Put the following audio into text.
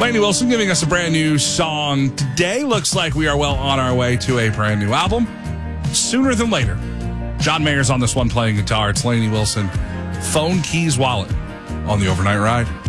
Lainey Wilson giving us a brand new song today. Looks like we are well on our way to a brand new album sooner than later. John Mayer's on this one playing guitar. It's Lainey Wilson, Phone Keys Wallet on the Overnight Ride.